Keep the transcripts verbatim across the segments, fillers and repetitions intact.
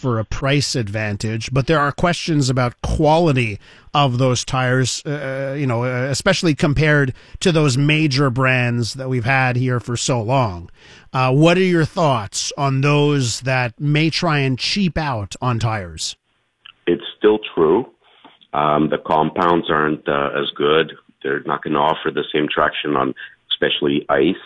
for a price advantage, but there are questions about quality of those tires, uh, you know, uh, especially compared to those major brands that we've had here for so long. Uh, what are your thoughts on those that may try and cheap out on tires? It's still true. Um, the compounds aren't uh, as good. They're not going to offer the same traction on especially ice.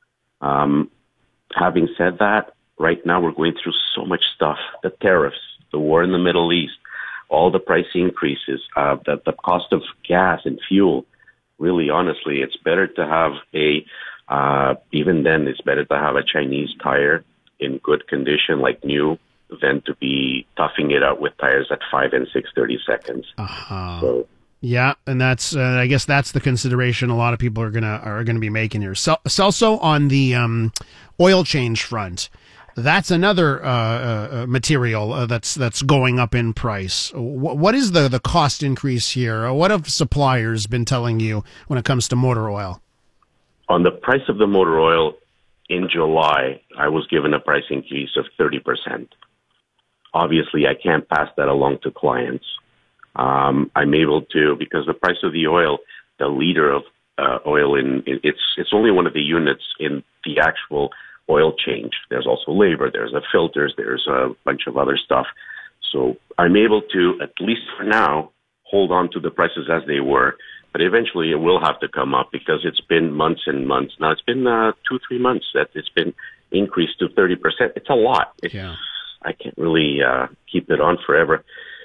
Um, having said that, right now we're going through so much stuff. The tariffs, the war in the Middle East, all the price increases, uh, the, the cost of gas and fuel. Really, honestly, it's better to have a, uh, even then, it's better to have a Chinese tire in good condition, like new, than to be toughing it out with tires at five and six thirty seconds. Uh-huh. So, yeah, and that's uh, I guess that's the consideration a lot of people are gonna are gonna be making here. So, also on the um, oil change front, that's another uh, uh, material uh, that's that's going up in price. W- what is the the cost increase here? What have suppliers been telling you when it comes to motor oil? On the price of the motor oil in July, I was given a price increase of thirty percent. Obviously, I can't pass that along to clients. Um, I'm able to, because the price of the oil, the liter of uh, oil in, in it's it's only one of the units in the actual oil change. There's also labor, there's a filters, there's a bunch of other stuff. So I'm able to, at least for now, hold on to the prices as they were. But eventually it will have to come up because it's been months and months. Now it's been uh, two, three months that it's been increased to thirty percent. It's a lot. It's, yeah. I can't really uh, keep it on forever.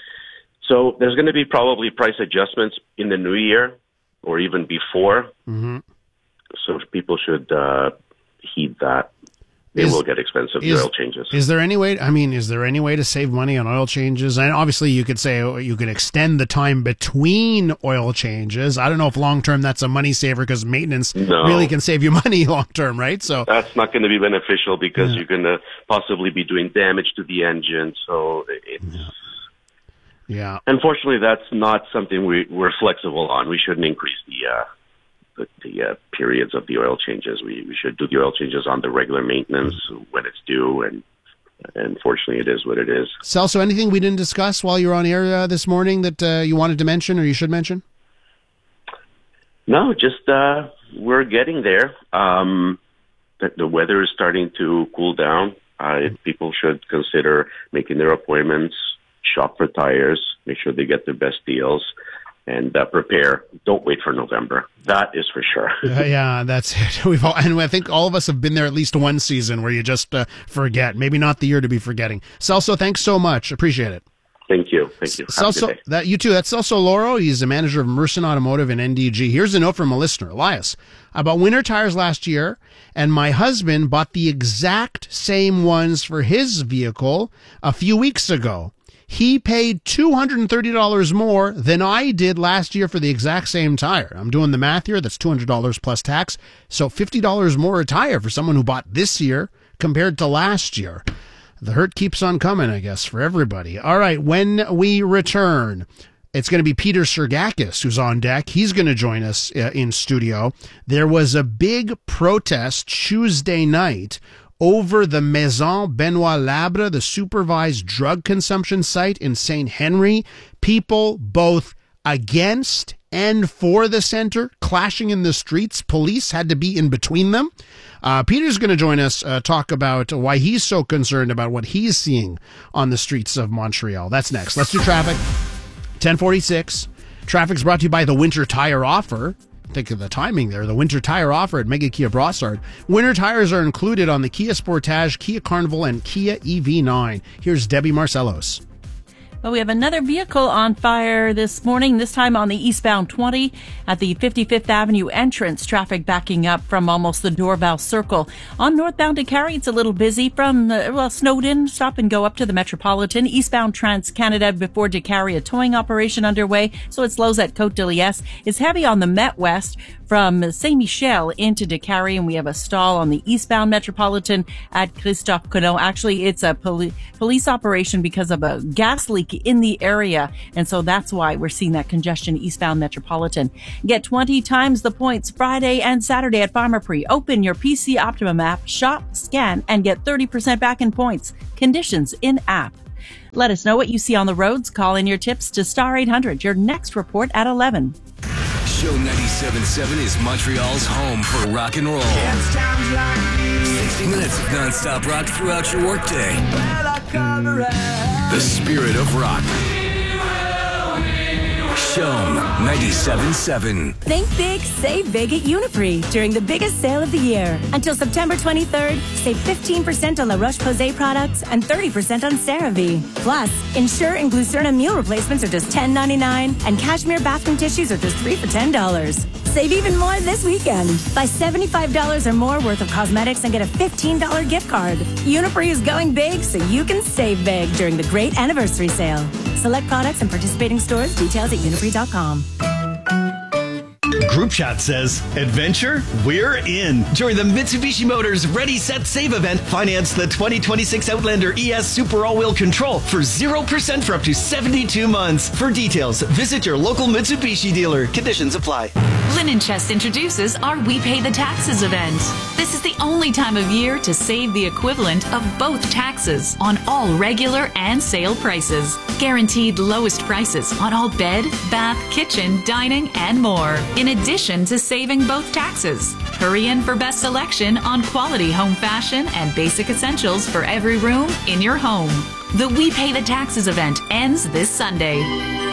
So there's going to be probably price adjustments in the new year or even before. Mm-hmm. So people should uh, heed that. They Is, will get expensive is, oil changes. Is there any way, I mean, is there any way to save money on oil changes? And obviously you could say you could extend the time between oil changes. I don't know if long-term that's a money saver because maintenance no. really can save you money long-term, right? So that's not going to be beneficial because yeah. you're going to possibly be doing damage to the engine. So it's... Yeah. yeah. Unfortunately, that's not something we, we're flexible on. We shouldn't increase the... Uh, the, the uh, periods of the oil changes. We, we should do the oil changes on the regular maintenance when it's due, and unfortunately, it is what it is. Celso, anything we didn't discuss while you were on air uh, this morning that uh, you wanted to mention or you should mention? No, just uh, we're getting there. Um, the, the weather is starting to cool down. Uh, people should consider making their appointments, shop for tires, make sure they get their best deals, and uh, prepare. Don't wait for November. That is for sure. uh, yeah, that's it. We've all, and I think all of us have been there at least one season where you just uh, forget. Maybe not the year to be forgetting. Celso, thanks so much. Appreciate it. Thank you. Thank you. Have Celso, that you too. That's Celso Loro. He's the manager of Merson Automotive in N D G. Here's a note from a listener, Elias. I bought winter tires last year, and my husband bought the exact same ones for his vehicle a few weeks ago. He paid two hundred thirty dollars more than I did last year for the exact same tire. I'm doing the math here. That's two hundred dollars plus tax. So fifty dollars more a tire for someone who bought this year compared to last year. The hurt keeps on coming, I guess, for everybody. All right, when we return, it's going to be Peter Sergakis who's on deck. He's going to join us uh, in studio. There was a big protest Tuesday night over the Maison Benoit Labre, the supervised drug consumption site in Saint Henry. People both against and for the center clashing in the streets. Police had to be in between them. Uh, Peter's going to join us, uh, talk about why he's so concerned about what he's seeing on the streets of Montreal. That's next. Let's do traffic. ten forty-six. Traffic's brought to you by the Winter Tire Offer. Think of the timing there. The winter tire offer at Mega Kia Brossard. Winter tires are included on the Kia Sportage, Kia Carnival, and Kia E V nine. Here's Debbie Marcellos. Well, we have another vehicle on fire this morning, this time on the eastbound twenty at the fifty-fifth Avenue entrance. Traffic backing up from almost the Dorval Circle. On northbound to Cary, it's a little busy from, uh, well, Snowden, stop and go up to the Metropolitan. Eastbound Trans-Canada before to Cary, a towing operation underway, so it slows at Côte de Liesse. It's heavy on the Met West from Saint-Michel into Décarie, and we have a stall on the eastbound Metropolitan at Christophe Colomb. Actually, it's a poli- police operation because of a gas leak in the area, and so that's why we're seeing that congestion eastbound Metropolitan. Get twenty times the points Friday and Saturday at Pharmaprix. Open your P C Optimum app, shop, scan, and get thirty percent back in points. Conditions in app. Let us know what you see on the roads. Call in your tips to Star eight hundred. Your next report at eleven. Show ninety-seven point seven is Montreal's home for rock and roll. sixty minutes of non-stop rock throughout your workday. The spirit of rock. Show ninety-seven point seven. Think big, save big at Uniprix during the biggest sale of the year. Until September twenty-third, save fifteen percent on La Roche-Posay products and thirty percent on CeraVe. Plus, Ensure and Glucerna meal replacements are just ten ninety-nine, and Cashmere bathroom tissues are just three for ten dollars. Save even more this weekend. Buy seventy-five dollars or more worth of cosmetics and get a fifteen dollars gift card. Uniprix is going big so you can save big during the great anniversary sale. Select products and participating stores. Details at uniprix dot com. Group Chat says, adventure? We're in. Join the Mitsubishi Motors Ready, Set, Save event. Finance the twenty twenty-six Outlander E S Super All-Wheel Control for zero percent for up to seventy-two months. For details, visit your local Mitsubishi dealer. Conditions apply. Linen Chest introduces our We Pay the Taxes event. This is the only time of year to save the equivalent of both taxes on all regular and sale prices. Guaranteed lowest prices on all bed, bath, kitchen, dining, and more. In addition to saving both taxes. Hurry in for best selection on quality home fashion and basic essentials for every room in your home. The We Pay the Taxes event ends this Sunday.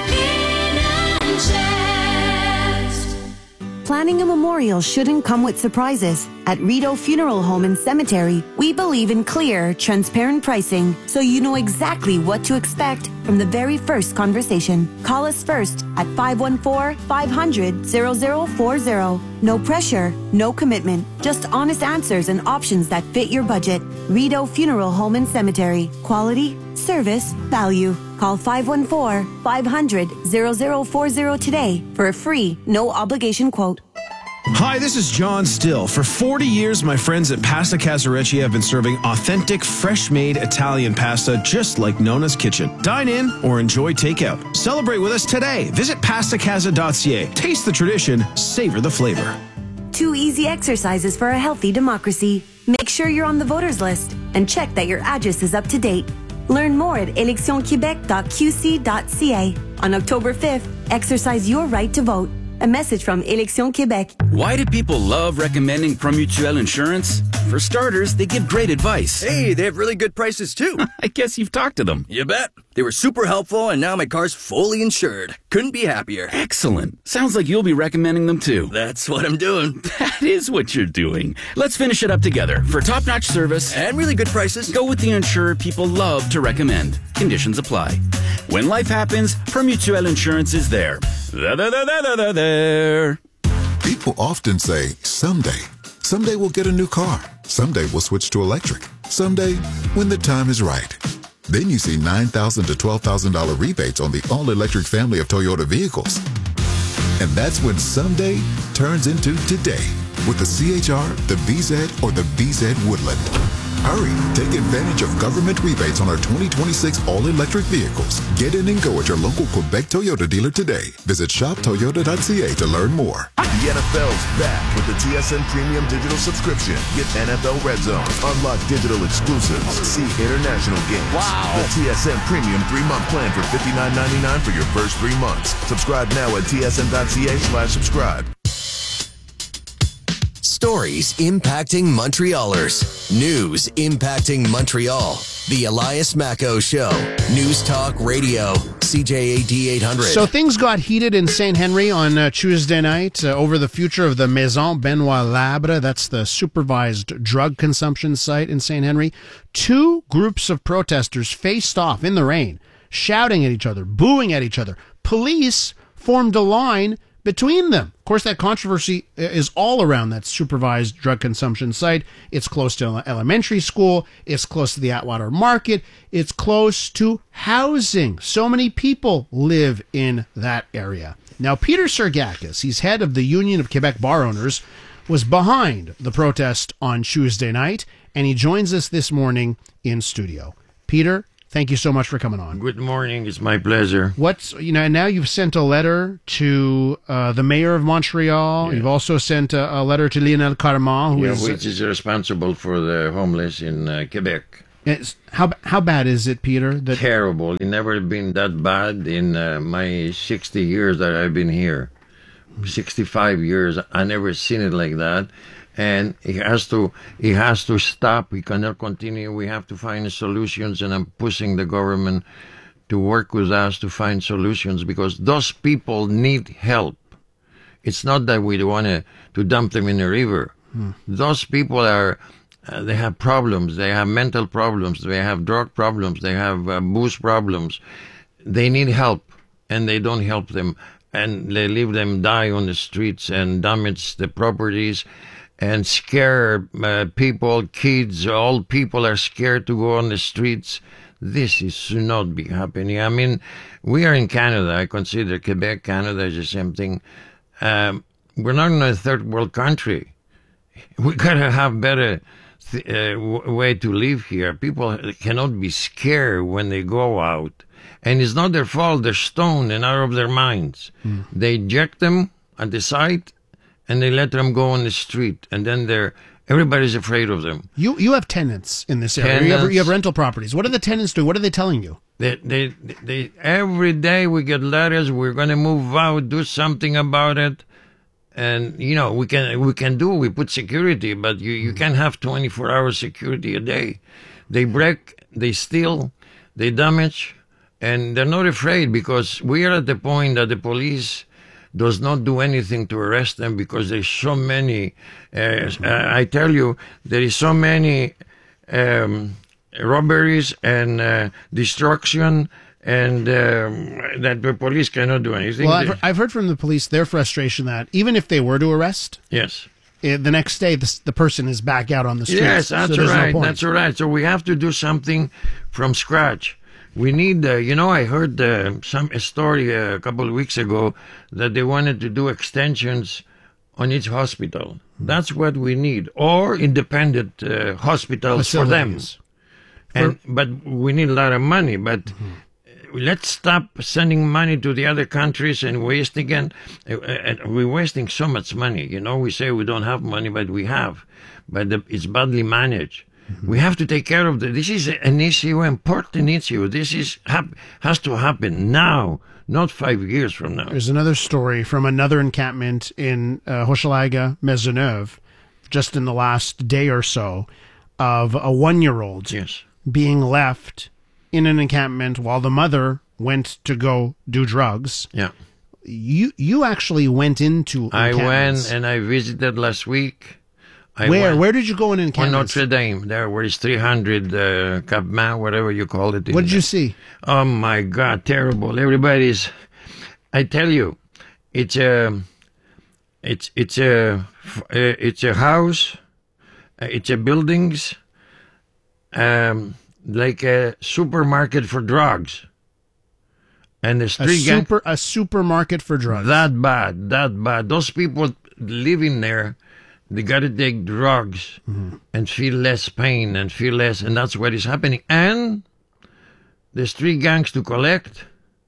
Planning a memorial shouldn't come with surprises. At Rideau Funeral Home and Cemetery, we believe in clear, transparent pricing so you know exactly what to expect from the very first conversation. Call us first at five one four, five hundred, zero zero four zero. No pressure, no commitment, just honest answers and options that fit your budget. Rideau Funeral Home and Cemetery. Quality, service, value. Call five one four, five hundred, zero zero four zero today for a free, no obligation quote. Hi, this is John Still. For forty years, my friends at Pasta Casarecci have been serving authentic, fresh-made Italian pasta just like Nona's Kitchen. Dine in or enjoy takeout. Celebrate with us today. Visit pasta casa dot c a. Taste the tradition, savor the flavor. Two easy exercises for a healthy democracy. Make sure you're on the voters list and check that your address is up to date. Learn more at elections quebec dot q c dot c a. On October fifth, exercise your right to vote. A message from Élections Québec. Why do people love recommending Promutuel Insurance? For starters, they give great advice. Hey, they have really good prices too. I guess you've talked to them. You bet. They were super helpful and now my car's fully insured. Couldn't be happier. Excellent. Sounds like you'll be recommending them too. That's what I'm doing. That is what you're doing. Let's finish it up together. For top-notch service and really good prices, go with the insurer people love to recommend. Conditions apply. When life happens, Promutuel Insurance is there. There. People often say, someday. Someday we'll get a new car. Someday we'll switch to electric. Someday, when the time is right. Then you see nine thousand dollars to twelve thousand dollars rebates on the all-electric family of Toyota vehicles. And that's when someday turns into today with the C H R, the V Z, or the V Z Woodland. Hurry, take advantage of government rebates on our twenty twenty-six all-electric vehicles. Get in and go at your local Quebec Toyota dealer today. Visit shop toyota dot c a to learn more. The N F L's back with the T S N Premium Digital Subscription. Get N F L Red Zone, unlock digital exclusives, see international games. Wow. The T S N Premium three-month plan for fifty-nine ninety-nine for your first three months. Subscribe now at t s n dot c a slash subscribe. Stories impacting Montrealers. News impacting Montreal. The Elias Macco Show. News Talk Radio. C J A D eight hundred. So things got heated in Saint Henry on uh, Tuesday night uh, over the future of the Maison Benoit Labre. That's the supervised drug consumption site in Saint Henry. Two groups of protesters faced off in the rain, shouting at each other, booing at each other. Police formed a line between them. Of course, that controversy is all around that supervised drug consumption site. It's close to elementary school. It's close to the Atwater Market. It's close to housing. So many people live in that area. Now, Peter Sergakis, he's head of the Union of Quebec Bar Owners, was behind the protest on Tuesday night, and he joins us this morning in studio. Peter, thank you so much for coming on. Good morning. It's my pleasure. What's, you know, now you've sent a letter to uh, the mayor of Montreal. Yeah. You've also sent a, a letter to Lionel Carman, who yeah, is... which is responsible for the homeless in uh, Quebec. It's, how how bad is it, Peter? That Terrible. It never been that bad in uh, my sixty years that I've been here. sixty-five years. I never seen it like that. And it has to, it has to stop. We cannot continue. We have to find solutions, and I'm pushing the government to work with us to find solutions, because those people need help. It's not that we want to, to dump them in the river. Hmm. Those people are, uh, they have problems. They have mental problems. They have drug problems. They have uh, booze problems. They need help, and they don't help them. And they leave them die on the streets and damage the properties and scare uh, people, kids, old people are scared to go on the streets. This is should not be happening. I mean, we are in Canada. I consider Quebec, Canada is the same thing. Um, we're not in a third world country. We gotta have better th- uh, w- way to live here. People cannot be scared when they go out. And it's not their fault. They're stoned and out of their minds. Mm. They eject them at the site, and they let them go on the street. And then they're everybody's afraid of them. You you have tenants in this area. You have, you have rental properties. What are the tenants doing? What are they telling you? They, they, they, every day we get letters. We're going to move out, do something about it. And, you know, we can we can do, we put security, but you, you can't have twenty-four hour security a day. They break, they steal, they damage, and they're not afraid, because we are at the point that the police does not do anything to arrest them, because there's so many, uh, I tell you, there is so many um, robberies and uh, destruction, and um, that the police cannot do anything. Well, I've, I've heard from the police their frustration that even if they were to arrest, yes, uh, the next day the, the person is back out on the streets. Yes, that's so right. No that's right. So we have to do something from scratch. We need, uh, you know, I heard uh, some a story uh, a couple of weeks ago that they wanted to do extensions on each hospital. Mm-hmm. That's what we need, or independent uh, hospitals Facilities. for them. And for, but we need a lot of money. But mm-hmm. let's stop sending money to the other countries and wasting it. Uh, we're wasting so much money. You know, we say we don't have money, but we have. But the, it's badly managed. Mm-hmm. We have to take care of the, this is an issue, an important issue. This is hap, has to happen now, not five years from now. There's another story from another encampment in uh, Hochelaga, Maisonneuve, just in the last day or so, of a one-year-old yes. being left in an encampment while the mother went to go do drugs. Yeah. You you actually went into I encampments. went and I visited last week. I Where? went Where did you go in encampments? On Notre Dame, there where it's three hundred uh, campement, whatever you call it. What did you see? Oh my God, terrible! Everybody's. I tell you, it's a, it's it's a, it's a house, it's a buildings, um, like a supermarket for drugs, and the street a super gang, a supermarket for drugs. That bad, that bad. Those people living there. They got to take drugs mm-hmm. and feel less pain and feel less, and that's what is happening. And the street gangs to collect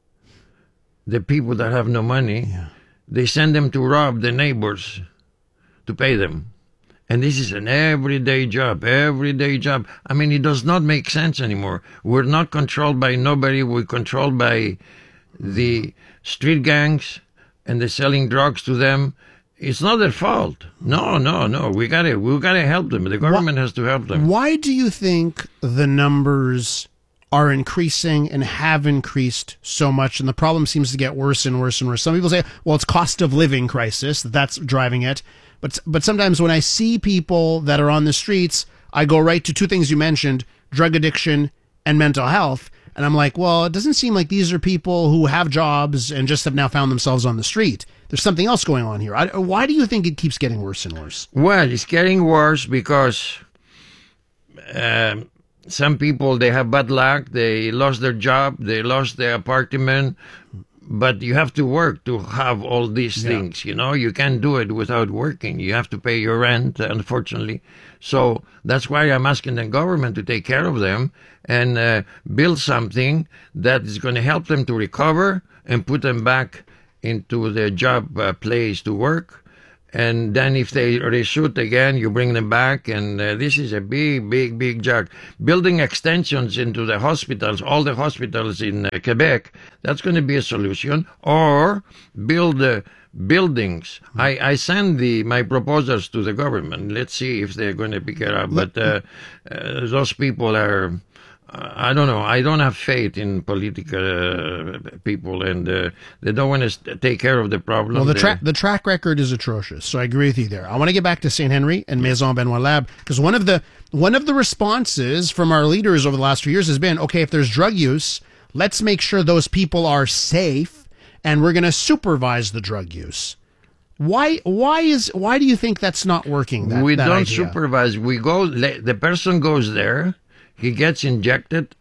the people that have no money, yeah. they send them to rob the neighbors to pay them. And this is an everyday job, everyday job. I mean, it does not make sense anymore. We're not controlled by nobody. We're controlled by the street gangs, and they're selling drugs to them. It's not their fault. No, no, no. We gotta, we gotta help them. The government why, has to help them. Why do you think the numbers are increasing and have increased so much, and the problem seems to get worse and worse and worse? Some people say, well, it's cost of living crisis that's driving it. But but sometimes when I see people that are on the streets, I go right to two things you mentioned: drug addiction and mental health. And I'm like, well, it doesn't seem like these are people who have jobs and just have now found themselves on the street. There's something else going on here. I, why do you think it keeps getting worse and worse? Well, it's getting worse because um, some people, they have bad luck. They lost their job. They lost their apartment. But you have to work to have all these yeah. things, you know. You can't do it without working. You have to pay your rent, unfortunately. So that's why I'm asking the government to take care of them and uh, build something that is going to help them to recover and put them back into their job uh, place to work. And then if they reshoot again, you bring them back. And uh, this is a big, big, big job. Building extensions into the hospitals, all the hospitals in uh, Quebec, that's going to be a solution. Or build uh, buildings. I, I send the my proposals to the government. Let's see if they're going to pick it up. But uh, uh, those people are... I don't know. I don't have faith in political uh, people, and uh, they don't want to st- take care of the problem. Well, the track the track record is atrocious, so I agree with you there. I want to get back to Saint Henry and Maison Benoit Lab, because one of the one of the responses from our leaders over the last few years has been, okay, if there's drug use, let's make sure those people are safe, and we're going to supervise the drug use. Why? Why is? Why do you think that's not working? That, we that don't idea? supervise. We go. The person goes there. He gets injected,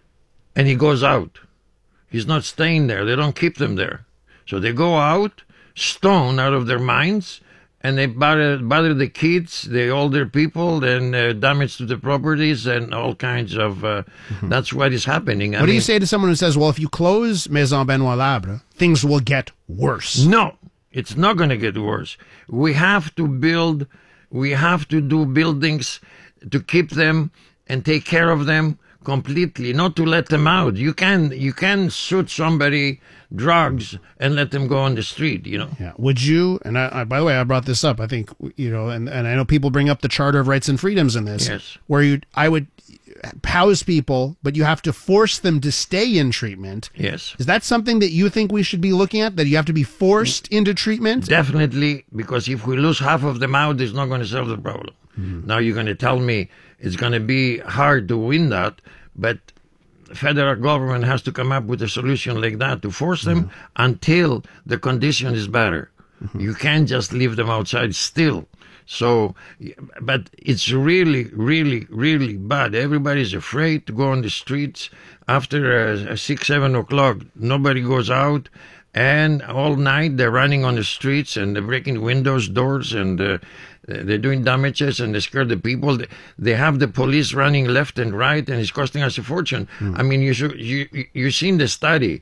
and he goes out. He's not staying there. They don't keep them there. So they go out, stoned out of their minds, and they bother, bother the kids, the older people, and uh, damage to the properties, and all kinds of... Uh, mm-hmm. That's what is happening. I what mean, do you say to someone who says, well, if you close Maison Benoit Labre, things will get worse? No, it's not going to get worse. We have to build... We have to do buildings to keep them and take care of them completely, not to let them out. You can you can shoot somebody drugs and let them go on the street, you know. Yeah. Would you, and I, I, by the way, I brought this up, I think, you know, and, and I know people bring up the Charter of Rights and Freedoms in this, yes. where you, I would house people, but you have to force them to stay in treatment. Yes. Is that something that you think we should be looking at, that you have to be forced into treatment? Definitely, because if we lose half of them out, it's not going to solve the problem. Mm-hmm. Now you're going to tell me it's going to be hard to win that, but federal government has to come up with a solution like that to force them mm-hmm. until the condition is better. Mm-hmm. You can't just leave them outside still. So, but it's really, really, really bad. Everybody's afraid to go on the streets after uh, six, seven o'clock. Nobody goes out. And all night they're running on the streets and they're breaking windows, doors, and uh, they're doing damages and they scare the people. They have the police running left and right, and it's costing us a fortune. Mm. I mean, you should, you you've seen the study.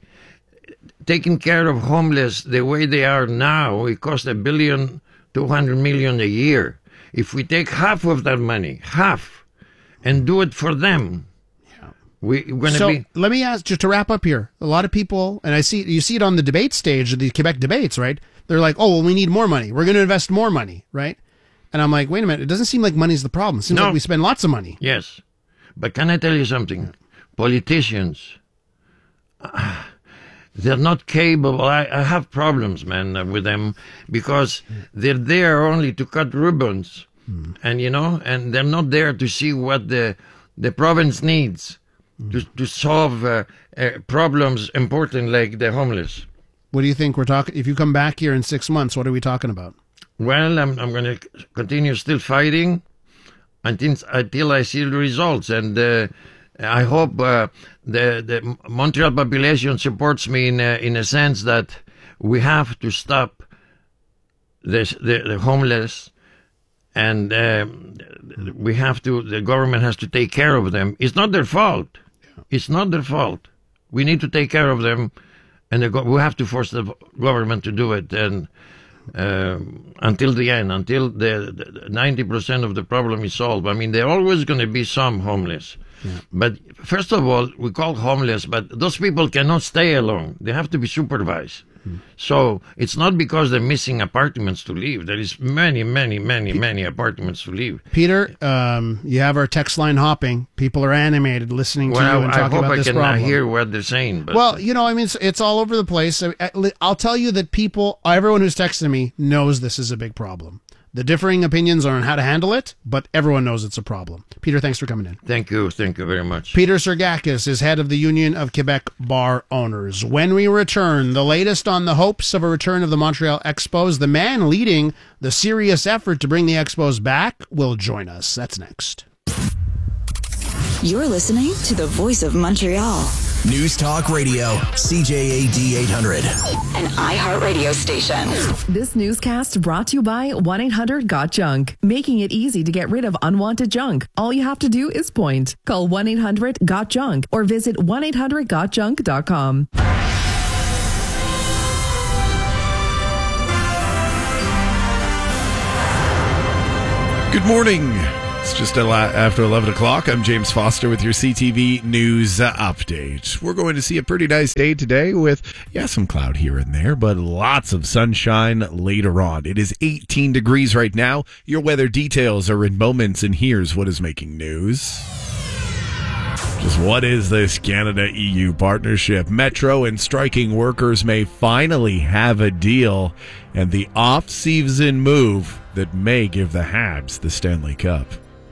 Taking care of homeless the way they are now, it costs a billion, two hundred million a year. If we take half of that money, half, and do it for them. We're going to so be... let me ask, just to wrap up here, a lot of people, and I see you see it on the debate stage of the Quebec debates, right? They're like, oh, well, we need more money. We're going to invest more money, right? And I'm like, wait a minute, it doesn't seem like money's the problem. It seems no. like we spend lots of money. Yes. But can I tell you something? Politicians, uh, they're not capable. I, I have problems, man, with them, because they're there only to cut ribbons. Hmm. And, you know, and they're not there to see what the, the province needs. To, to solve uh, uh, problems important like the homeless. What do you think we're talking? If you come back here in six months, what are we talking about? Well, I'm I'm going to continue still fighting until until I see the results, and uh, I hope uh, the the Montreal population supports me in a, in a sense that we have to stop this, the the homeless. And uh, we have to, the government has to take care of them. It's not their fault. Yeah. It's not their fault. We need to take care of them, and the go- we have to force the government to do it. And uh, until the end, until the, the ninety percent of the problem is solved. I mean, there are always going to be some homeless. Yeah. But first of all, we call homeless, but those people cannot stay alone. They have to be supervised. Mm. So it's not because they're missing apartments to live. There is many, many, many, many apartments to live. Peter, um, you have our text line hopping. People are animated listening to well, you and I, talking I about I this can problem. hear what they're saying. But well, you know, I mean, it's, it's all over the place. I, I'll tell you that people, everyone who's texting me knows this is a big problem. The differing opinions are on how to handle it, but everyone knows it's a problem. Peter, thanks for coming in. Thank you. Thank you very much. Peter Sergakis is head of the Union of Quebec Bar Owners. When we return, the latest on the hopes of a return of the Montreal Expos. The man leading the serious effort to bring the Expos back will join us. That's next. You're listening to the Voice of Montreal. News Talk Radio, C J A D eight hundred. An iHeartRadio station. This newscast brought to you by one eight hundred got junk, making it easy to get rid of unwanted junk. All you have to do is point. Call one eight hundred got junk or visit one eight hundred got junk dot com. Good morning. It's just after eleven o'clock. I'm James Foster with your C T V News Update. We're going to see a pretty nice day today with, yeah, some cloud here and there, but lots of sunshine later on. It is eighteen degrees right now. Your weather details are in moments, and here's what is making news. Just what is this Canada-E U partnership? Metro and striking workers may finally have a deal, and the off-season move that may give the Habs the Stanley Cup.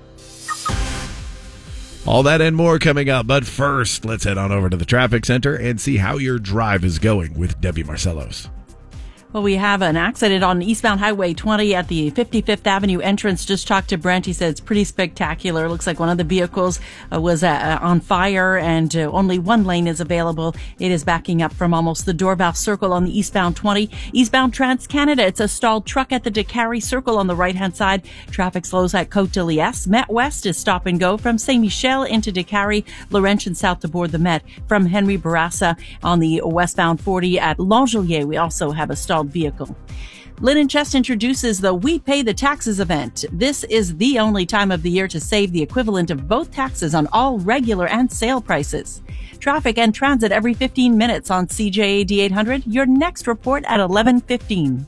All that and more coming up, but first, let's head on over to the traffic center and see how your drive is going with Debbie Marcellos. Well, we have an accident on eastbound Highway twenty at the fifty-fifth Avenue entrance. Just talked to Brent. He said it's pretty spectacular. Looks like one of the vehicles uh, was uh, on fire, and uh, only one lane is available. It is backing up from almost the Dorval Circle on the eastbound twenty. Eastbound Trans-Canada, it's a stalled truck at the Décarie Circle on the right-hand side. Traffic slows at Côte de Liesse. Met West is stop and go from Saint-Michel into Décarie. Laurentian south to board the Met. From Henry Bourassa on the westbound forty at L'Angelier, we also have a stalled vehicle. Linen Chest introduces the We Pay the Taxes event. This is the only time of the year to save the equivalent of both taxes on all regular and sale prices. Traffic and transit every fifteen minutes on C J A D eight hundred. Your next report at eleven fifteen.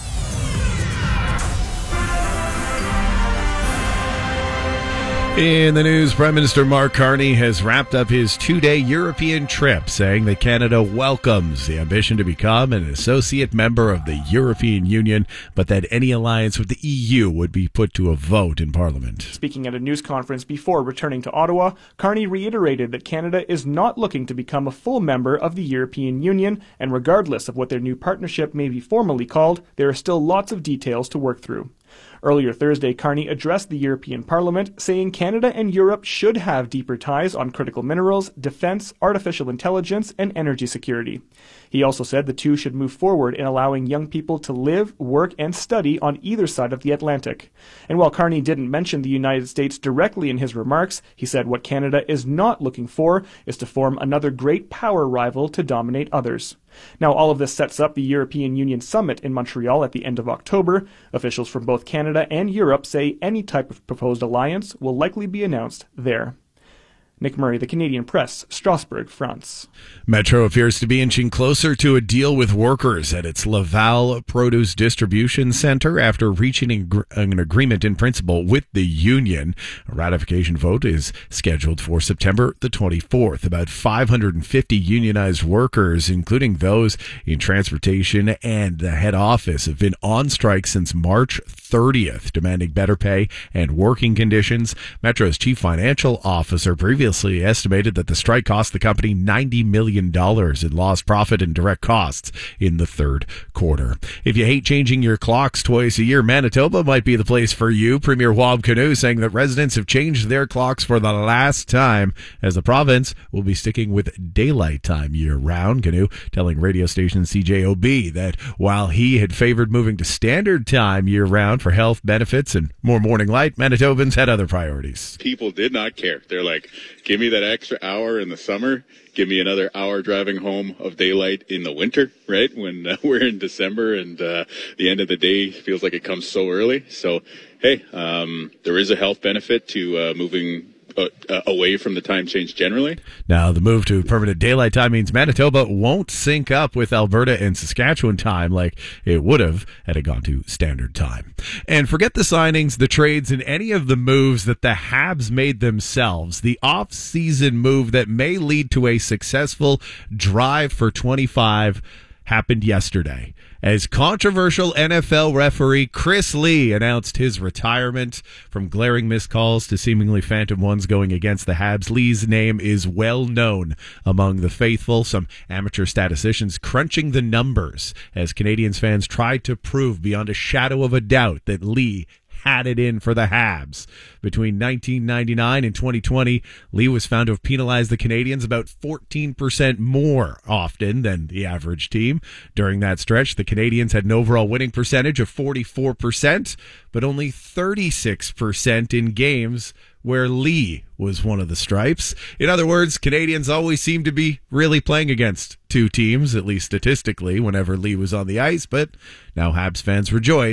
In the news, Prime Minister Mark Carney has wrapped up his two-day European trip, saying that Canada welcomes the ambition to become an associate member of the European Union, but that any alliance with the E U would be put to a vote in Parliament. Speaking at a news conference before returning to Ottawa, Carney reiterated that Canada is not looking to become a full member of the European Union, and regardless of what their new partnership may be formally called, there are still lots of details to work through. Earlier Thursday, Carney addressed the European Parliament, saying Canada and Europe should have deeper ties on critical minerals, defense, artificial intelligence, and energy security. He also said the two should move forward in allowing young people to live, work, and study on either side of the Atlantic. And while Carney didn't mention the United States directly in his remarks, he said what Canada is not looking for is to form another great power rival to dominate others. Now, all of this sets up the European Union Summit in Montreal at the end of October. Officials from both Canada and Europe say any type of proposed alliance will likely be announced there. Nick Murray, The Canadian Press, Strasbourg, France. Metro appears to be inching closer to a deal with workers at its Laval Produce Distribution Center after reaching an agreement in principle with the union. A ratification vote is scheduled for September the twenty-fourth. About five hundred fifty unionized workers, including those in transportation and the head office, have been on strike since March thirtieth, demanding better pay and working conditions. Metro's chief financial officer previously estimated that the strike cost the company ninety million dollars in lost profit and direct costs in the third quarter. If you hate changing your clocks twice a year, Manitoba might be the place for you. Premier Wab Kinew saying that residents have changed their clocks for the last time, as the province will be sticking with daylight time year-round. Kinew telling radio station C J O B that while he had favored moving to standard time year-round for health benefits and more morning light, Manitobans had other priorities. People did not care. They're like, give me that extra hour in the summer. Give me another hour driving home of daylight in the winter, right? When uh, we're in December and uh, the end of the day feels like it comes so early. So, hey, um, there is a health benefit to uh, moving Uh, uh, away from the time change generally. Now, the move to permanent daylight time means Manitoba won't sync up with Alberta and Saskatchewan time like it would have had it gone to standard time. And forget the signings, the trades, and any of the moves that the Habs made themselves. The off-season move that may lead to a successful drive for twenty-five happened yesterday, as controversial N F L referee Chris Lee announced his retirement. From glaring missed calls to seemingly phantom ones going against the Habs, Lee's name is well known among the faithful, some amateur statisticians crunching the numbers as Canadiens fans tried to prove beyond a shadow of a doubt that Lee had it in for the Habs. Between nineteen ninety-nine and twenty twenty, Lee was found to have penalized the Canadiens about fourteen percent more often than the average team. During that stretch, the Canadiens had an overall winning percentage of forty-four percent, but only thirty-six percent in games where Lee was one of the stripes. In other words, Canadiens always seemed to be really playing against two teams, at least statistically, whenever Lee was on the ice, but now Habs fans rejoice.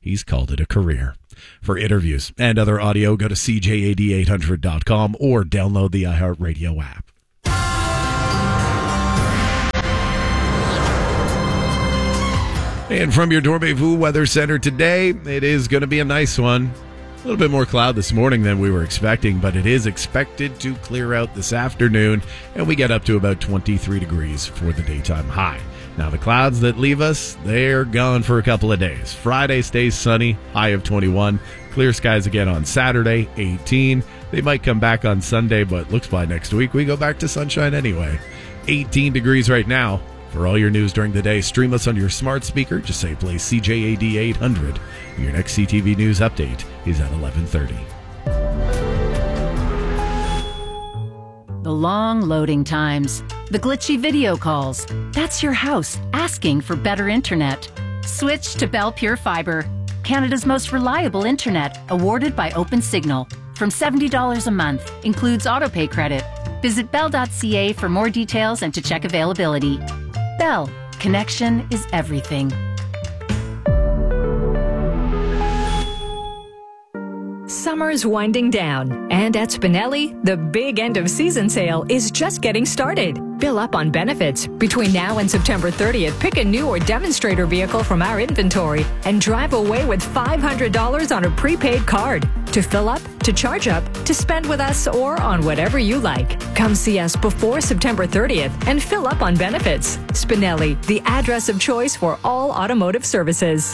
he's called it a career. For interviews and other audio, go to C J A D eight hundred dot com or download the iHeartRadio app. And from your Dormez-vous Weather Center today, it is going to be a nice one. A little bit more cloud this morning than we were expecting, but it is expected to clear out this afternoon, and we get up to about twenty-three degrees for the daytime high. Now, the clouds that leave us, they're gone for a couple of days. Friday stays sunny, high of twenty-one. Clear skies again on Saturday, eighteen. They might come back on Sunday, but looks by next week we go back to sunshine anyway. eighteen degrees right now. For all your news during the day, stream us on your smart speaker. Just say play C J A D eight hundred. Your next C T V News update is at eleven thirty. The long loading times, the glitchy video calls. That's your house asking for better internet. Switch to Bell Pure Fiber, Canada's most reliable internet, awarded by OpenSignal. From seventy dollars a month, includes autopay credit. Visit bell dot c a for more details and to check availability. Bell, connection is everything. Summer's winding down, and at Spinelli, the big end of season sale is just getting started. Fill up on benefits. Between now and September thirtieth, pick a new or demonstrator vehicle from our inventory and drive away with five hundred dollars on a prepaid card. To fill up, to charge up, to spend with us, or on whatever you like. Come see us before September thirtieth and fill up on benefits. Spinelli, the address of choice for all automotive services.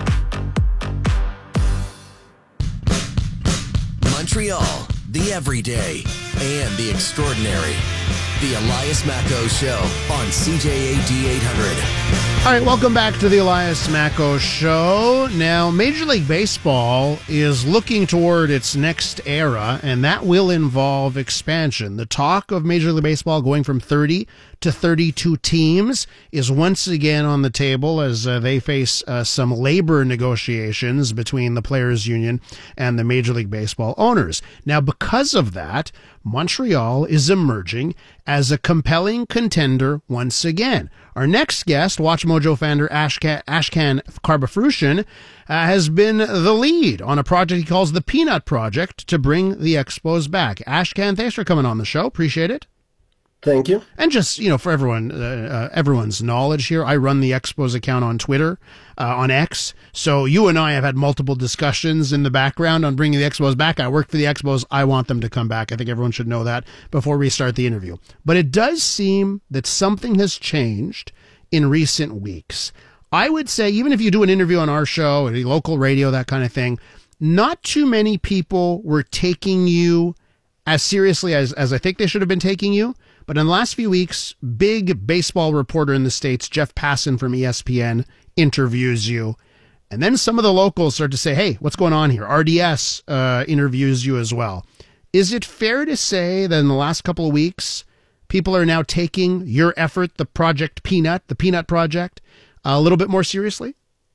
Montreal, the everyday and the extraordinary. The Elias Macco Show on C J A D eight hundred. All right, welcome back to the Elias Macco Show. Now, Major League Baseball is looking toward its next era, and that will involve expansion. The talk of Major League Baseball going from thirty to thirty-two teams is once again on the table as uh, they face uh, some labor negotiations between the Players Union and the Major League Baseball owners. Now, because of that, Montreal is emerging as a compelling contender once again. Our next guest, Watch Mojo founder Ashkan, Ashkan Karbafrushian, uh, has been the lead on a project he calls the Peanut Project to bring the Expos back. Ashkan, thanks for coming on the show. Appreciate it. Thank you. And just, you know, for everyone, uh, uh, everyone's knowledge here, I run the Expos account on Twitter, uh, on X. So you and I have had multiple discussions in the background on bringing the Expos back. I work for the Expos. I want them to come back. I think everyone should know that before we start the interview. But it does seem that something has changed in recent weeks. I would say, even if you do an interview on our show, any local radio, that kind of thing, not too many people were taking you as seriously as, as I think they should have been taking you. But in the last few weeks, big baseball reporter in the States, Jeff Passan from E S P N, interviews you. And then some of the locals start to say, hey, what's going on here? R D S uh, interviews you as well. Is it fair to say that in the last couple of weeks, people are now taking your effort, the Project Peanut, the Peanut Project, a little bit more seriously?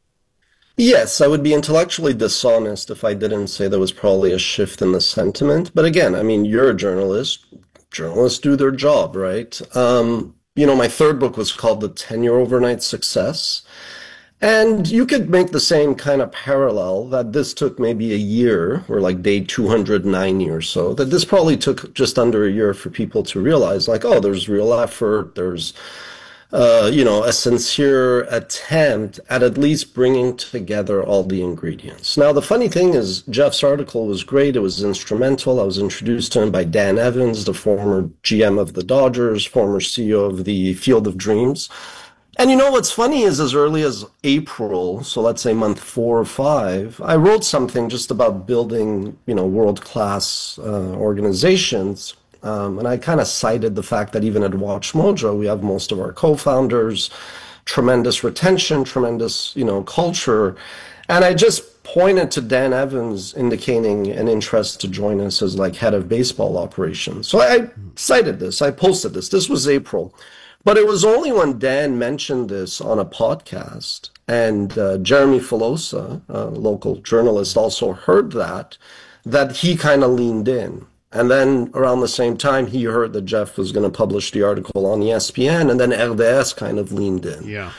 Yes, I would be intellectually dishonest if I didn't say there was probably a shift in the sentiment. But again, I mean, you're a journalist. Journalists do their job, right? Um, you know, my third book was called The ten-Year Overnight Success. And you could make the same kind of parallel that this took maybe a year, or like day two hundred ninety or so, that this probably took just under a year for people to realize, like, oh, there's real effort, there's Uh, you know, a sincere attempt at at least bringing together all the ingredients. Now, the funny thing is, Jeff's article was great. It was instrumental. I was introduced to him by Dan Evans, the former G M of the Dodgers, former C E O of the Field of Dreams. And you know what's funny is, as early as April, so let's say month four or five, I wrote something just about building, you know, world-class uh, organizations. Um, and I kind of cited the fact that even at Watch Mojo, we have most of our co-founders, tremendous retention, tremendous, you know, culture. And I just pointed to Dan Evans indicating an interest to join us as like head of baseball operations. So I cited this, I posted this. This was April. But it was only when Dan mentioned this on a podcast and uh, Jeremy Filosa, a local journalist, also heard that, that he kind of leaned in. And then around the same time, he heard that Jeff was going to publish the article on E S P N, and then R D S kind of leaned in. Yeah.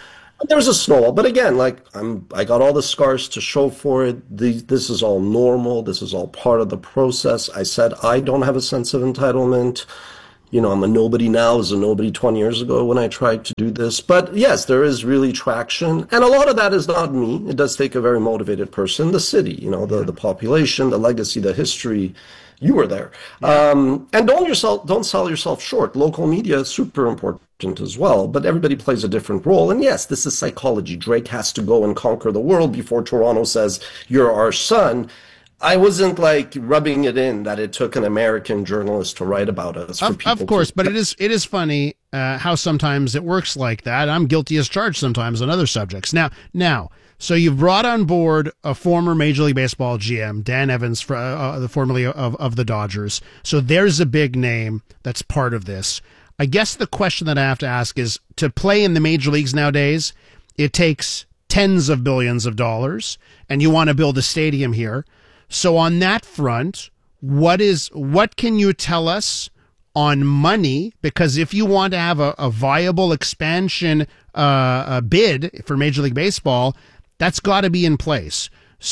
There's a snowball, but again, like I'm, I got all the scars to show for it. The, this is all normal. This is all part of the process. I said I don't have a sense of entitlement. You know, I'm a nobody now, as a nobody twenty years ago when I tried to do this. But yes, there is really traction, and a lot of that is not me. It does take a very motivated person. The city, you know, the the population, the legacy, the history. You were there, yeah. um, and don't yourself don't sell yourself short. Local media is super important as well, but everybody plays a different role. And yes, this is psychology. Drake has to go and conquer the world before Toronto says you're our son. I wasn't like rubbing it in that it took an American journalist to write about us. For of, people of course, to- but it is it is funny uh, how sometimes it works like that. I'm guilty as charged sometimes on other subjects. Now, now. So you've brought on board a former Major League Baseball G M, Dan Evans, for, uh, the formerly of, of the Dodgers. So there's a big name that's part of this. I guess the question that I have to ask is, to play in the major leagues nowadays, it takes tens of billions of dollars, and you want to build a stadium here. So on that front, what is what can you tell us on money? Because if you want to have a, a viable expansion uh, a bid for Major League Baseball, that's got to be in place.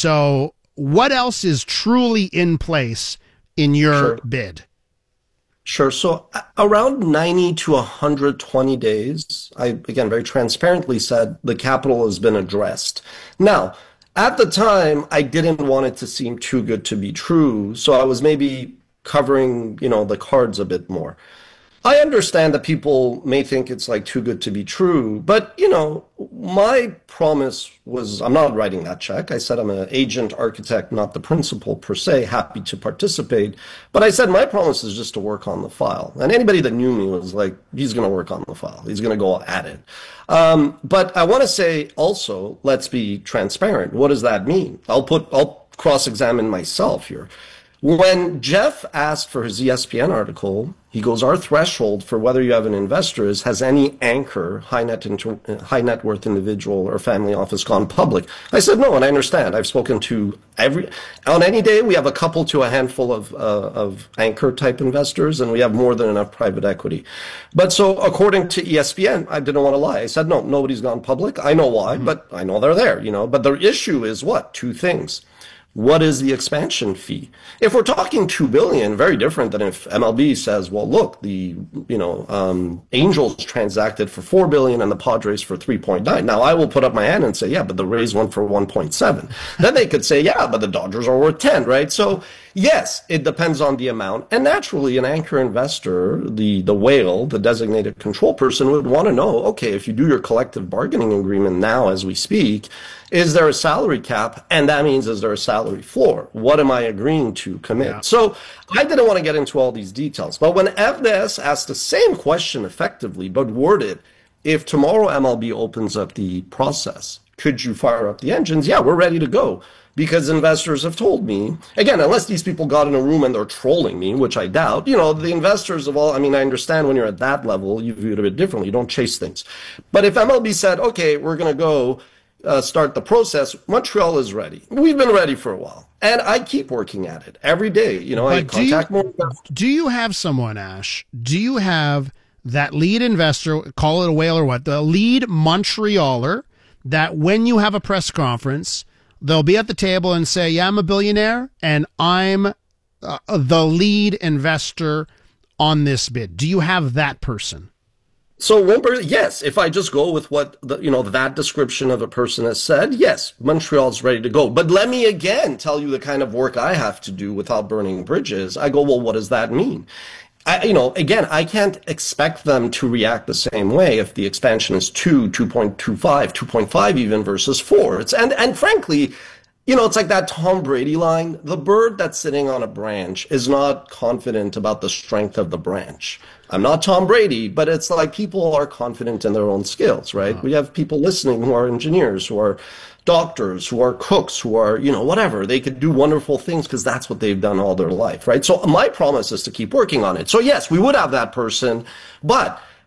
So what else is truly in place in your Sure. bid? Sure. So uh, around ninety to one hundred twenty days, I, again, very transparently said the capital has been addressed. Now, at the time, I didn't want it to seem too good to be true, so I was maybe covering, you know, the cards a bit more. I understand that people may think it's like too good to be true, but, you know, my promise was I'm not writing that check. I said I'm an agent, architect, not the principal per se, happy to participate. But I said my promise is just to work on the file. And anybody that knew me was like, he's going to work on the file. He's going to go at it. Um, but I want to say also, let's be transparent. What does that mean? I'll put, I'll cross-examine myself here. When Jeff asked for his E S P N article, he goes, our threshold for whether you have an investor is, has any anchor, high net, inter, high net worth individual or family office gone public? I said, no, and I understand. I've spoken to every, on any day, we have a couple to a handful of, uh, of anchor type investors, and we have more than enough private equity. But so according to E S P N, I didn't want to lie. I said, no, nobody's gone public. I know why, mm-hmm. but I know they're there, you know, but the issue is what? Two things. What is the expansion fee? If we're talking two billion dollars, very different than if M L B says, well, look, the, you know, um, Angels transacted for four billion dollars and the Padres for three point nine. Now I will put up my hand and say, yeah, but the Rays went for one point seven. Then they could say, yeah, but the Dodgers are worth ten, right? So yes, it depends on the amount. And naturally, an anchor investor, the, the whale, the designated control person, would want to know, okay, if you do your collective bargaining agreement now as we speak, is there a salary cap? And that means, is there a salary floor? What am I agreeing to commit? Yeah. So I didn't want to get into all these details. But when F D S asked the same question effectively, but worded, if tomorrow M L B opens up the process, could you fire up the engines? Yeah, we're ready to go. Because investors have told me, again, unless these people got in a room and they're trolling me, which I doubt, you know, the investors of all, I mean, I understand when you're at that level, you view it a bit differently. You don't chase things. But if M L B said, okay, we're going to go uh, start the process, Montreal is ready. We've been ready for a while. And I keep working at it every day. You know, but I contact do you, more. Do you have someone, Ash? Do you have that lead investor, call it a whale or what, the lead Montrealer, that when you have a press conference, they'll be at the table and say, yeah, I'm a billionaire and I'm uh, the lead investor on this bid? Do you have that person? So one person, yes, if I just go with what, the, you know, that description of a person has said, yes, Montreal's ready to go. But let me again tell you the kind of work I have to do without burning bridges. I go, well, what does that mean? I, you know, again, I can't expect them to react the same way if the expansion is two, two point two five, two point five even versus four. It's, and, and frankly, you know, it's like that Tom Brady line. The bird that's sitting on a branch is not confident about the strength of the branch. I'm not Tom Brady, but it's like people are confident in their own skills, right? Uh-huh. We have people listening who are engineers, who are doctors, who are cooks, who are, you know, whatever. They could do wonderful things because that's what they've done all their life, right? So my promise is to keep working on it. So yes, we would have that person, but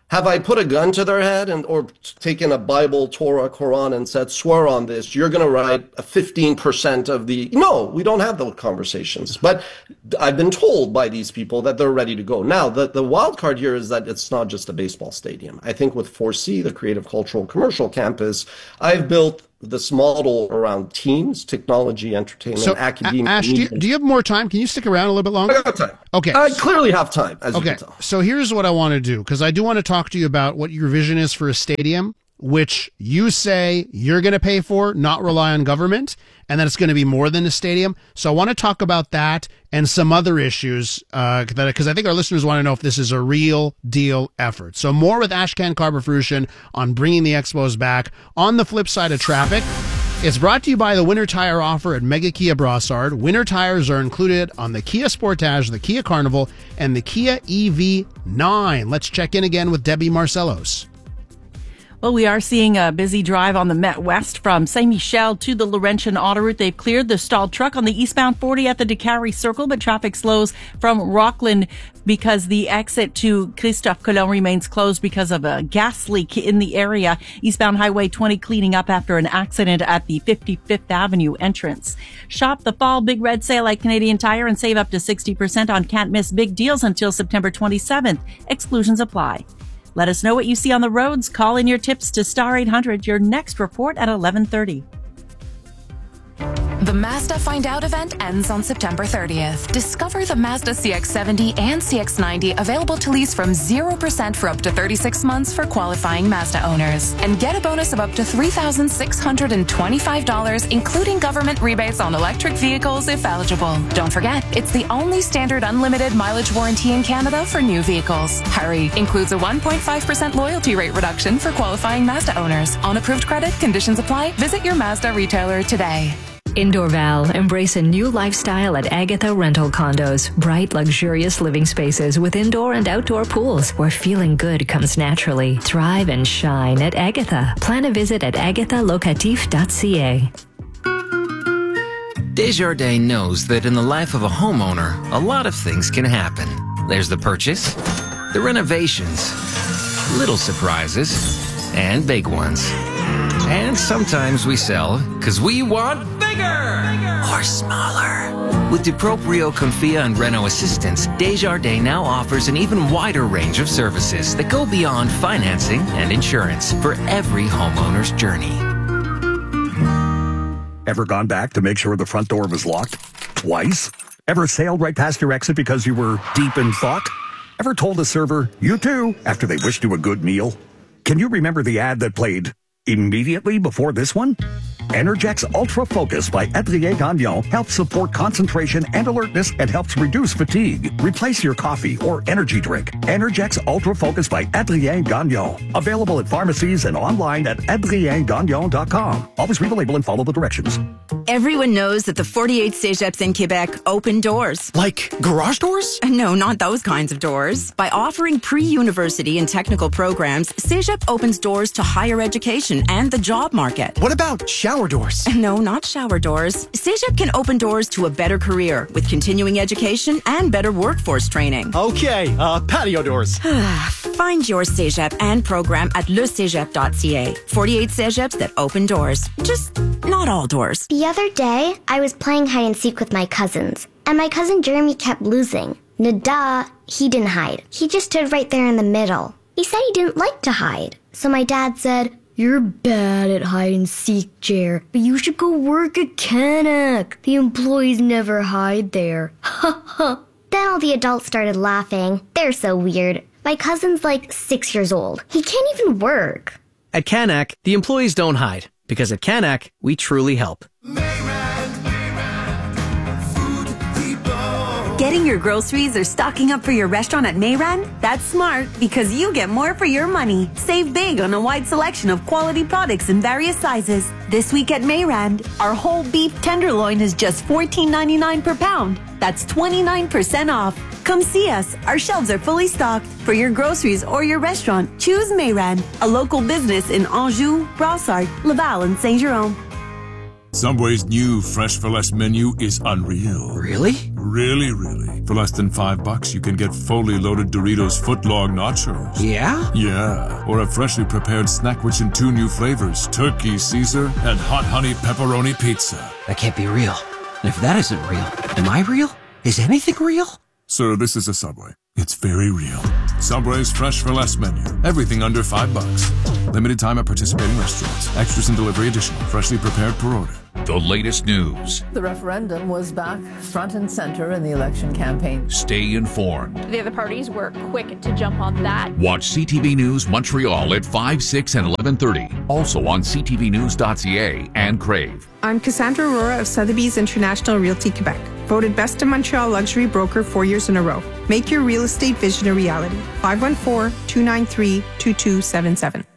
Have I put a gun to their head and or taken a Bible, Torah, Quran and said, swear on this, you're going to write a fifteen percent of the... No, we don't have those conversations. But I've been told by these people that they're ready to go. Now, the, the wild card here is that it's not just a baseball stadium. I think with four C, the Creative Cultural Commercial Campus, I've built this model around teams, technology, entertainment, so, academia. Ash, do you, do you have more time? Can you stick around a little bit longer? I got time. Okay. I clearly have time, as okay. you can tell. So here's what I want to do, because I do want to talk to you about what your vision is for a stadium, which you say you're going to pay for, not rely on government, and that it's going to be more than a stadium. So I want to talk about that and some other issues, uh, that because I think our listeners want to know if this is a real deal effort. So more with Ashkan Karberfrushian on bringing the Expos back. On the flip side of traffic, it's brought to you by the winter tire offer at Mega Kia Brossard. Winter tires are included on the Kia Sportage, the Kia Carnival, and the Kia E V nine. Let's check in again with Debbie Marcellos. Well, we are seeing a busy drive on the Met West from Saint Michel to the Laurentian autoroute. They've cleared the stalled truck on the eastbound forty at the DeCarry Circle, but traffic slows from Rockland because the exit to Christophe Colomb remains closed because of a gas leak in the area. Eastbound Highway twenty cleaning up after an accident at the fifty-fifth Avenue entrance. Shop the fall Big Red Sale at Canadian Tire and save up to sixty percent on can't miss big deals until September twenty-seventh. Exclusions apply. Let us know what you see on the roads. Call in your tips to Star eight hundred. Your next report at eleven thirty. The Mazda Find Out event ends on September thirtieth. Discover the Mazda C X seventy and C X ninety available to lease from zero percent for up to thirty-six months for qualifying Mazda owners. And get a bonus of up to three thousand six hundred twenty-five dollars, including government rebates on electric vehicles if eligible. Don't forget, it's the only standard unlimited mileage warranty in Canada for new vehicles. Hurry! Includes a one point five percent loyalty rate reduction for qualifying Mazda owners. On approved credit, conditions apply. Visit your Mazda retailer today. In Dorval, embrace a new lifestyle at Agatha Rental Condos. Bright, luxurious living spaces with indoor and outdoor pools where feeling good comes naturally. Thrive and shine at Agatha. Plan a visit at agatha locatif dot c a. Desjardins knows that in the life of a homeowner, a lot of things can happen. There's the purchase, the renovations, little surprises, and big ones. And sometimes we sell because we want bigger or smaller. With DuProprio, Confia, and Renault Assistance, Desjardins now offers an even wider range of services that go beyond financing and insurance for every homeowner's journey. Ever gone back to make sure the front door was locked? Twice? Ever sailed right past your exit because you were deep in thought? Ever told a server, you too, after they wished you a good meal? Can you remember the ad that played immediately before this one? Energex Ultra Focus by Adrien Gagnon helps support concentration and alertness and helps reduce fatigue. Replace your coffee or energy drink. Energex Ultra Focus by Adrien Gagnon. Available at pharmacies and online at adrien gagnon dot com. Always read the label and follow the directions. Everyone knows that the forty-eight Cégeps in Quebec open doors. Like garage doors? No, not those kinds of doors. By offering pre-university and technical programs, Cégep opens doors to higher education and the job market. What about shower doors? No, not shower doors. Cégep can open doors to a better career with continuing education and better workforce training. Okay, uh, patio doors. Find your Cégep and program at le cégep dot c a. forty-eight Cégeps that open doors. Just not all doors. The other day, I was playing hide and seek with my cousins, and my cousin Jeremy kept losing. Nada, he didn't hide. He just stood right there in the middle. He said he didn't like to hide. So my dad said, "You're bad at hide and seek, Jer, but you should go work at Canac. The employees never hide there." Ha ha. Then all the adults started laughing. They're so weird. My cousin's like six years old. He can't even work. At Canac, the employees don't hide, because at Canac, we truly help. Getting your groceries or stocking up for your restaurant at Mayran? That's smart because you get more for your money. Save big on a wide selection of quality products in various sizes. This week at Mayran, our whole beef tenderloin is just fourteen ninety-nine per pound. That's twenty-nine percent off. Come see us. Our shelves are fully stocked. For your groceries or your restaurant, choose Mayran, a local business in Anjou, Brossard, Laval, and Saint-Jérôme. Subway's new Fresh for Less menu is unreal. Really? Really, really. For less than five bucks, you can get fully loaded Doritos footlong nachos. Yeah? Yeah. Or a freshly prepared snack rich in two new flavors, Turkey Caesar and Hot Honey Pepperoni Pizza. That can't be real. And if that isn't real, am I real? Is anything real? Sir, this is a Subway. It's very real. Subway's Fresh for Less menu. Everything under five bucks. Limited time at participating restaurants. Extras and delivery additional. Freshly prepared per order. The latest news. The referendum was back front and center in the election campaign. Stay informed. The other parties were quick to jump on that. Watch C T V News Montreal at five, six, and eleven thirty. Also on c t v news dot c a and Crave. I'm Cassandra Aurora of Sotheby's International Realty Quebec. Voted Best in Montreal Luxury Broker four years in a row. Make your real estate vision a reality. five one four, two nine three, two two seven seven.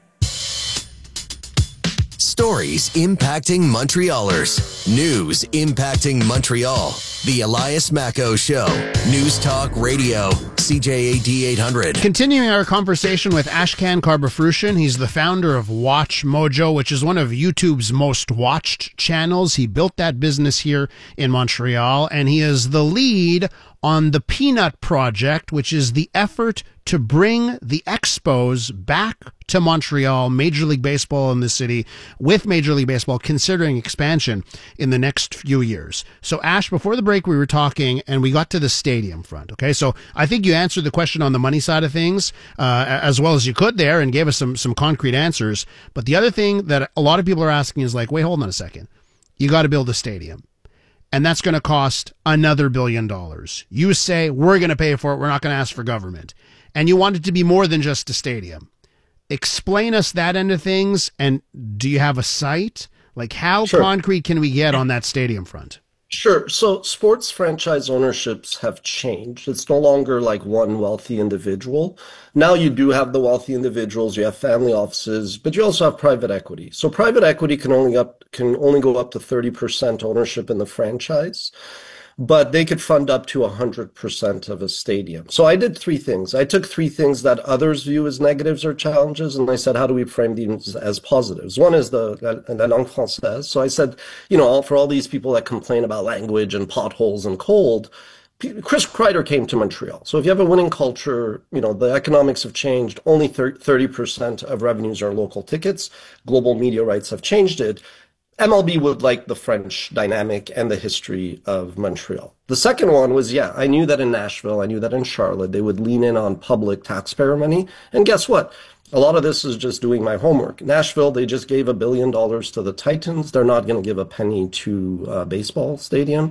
Stories impacting Montrealers. News impacting Montreal. The Elias Macco Show. News Talk Radio. C J A D eight hundred. Continuing our conversation with Ashkan Karbafrushian, he's the founder of Watch Mojo, which is one of YouTube's most watched channels. He built that business here in Montreal, and he is the lead on the Peanut Project, which is the effort to bring the Expos back to Montreal, Major League Baseball in the city, with Major League Baseball considering expansion in the next few years. So, Ash, before the break, we were talking, and we got to the stadium front, okay? So I think you answered the question on the money side of things uh, as well as you could there and gave us some, some concrete answers. But the other thing that a lot of people are asking is like, wait, hold on a second. You got to build a stadium. And that's going to cost another billion dollars. You say, we're going to pay for it. We're not going to ask for government. And you want it to be more than just a stadium. Explain us that end of things. And do you have a site? Like, how Sure. concrete can we get on that stadium front? Sure. So sports franchise ownerships have changed. It's no longer like one wealthy individual. Now you do have the wealthy individuals, you have family offices, but you also have private equity. So private equity can only up can only go up to thirty percent ownership in the franchise, but they could fund up to one hundred percent of a stadium. So I did three things. I took three things that others view as negatives or challenges, and I said, how do we frame these as positives? One is the la, la langue française. So I said, you know, for all these people that complain about language and potholes and cold, Chris Kreider came to Montreal. So if you have a winning culture, you know, the economics have changed. Only thirty percent of revenues are local tickets. Global media rights have changed it. M L B would like the French dynamic and the history of Montreal. The second one was, yeah, I knew that in Nashville, I knew that in Charlotte, they would lean in on public taxpayer money. And guess what? A lot of this is just doing my homework. Nashville, they just gave a billion dollars to the Titans. They're not going to give a penny to a baseball stadium.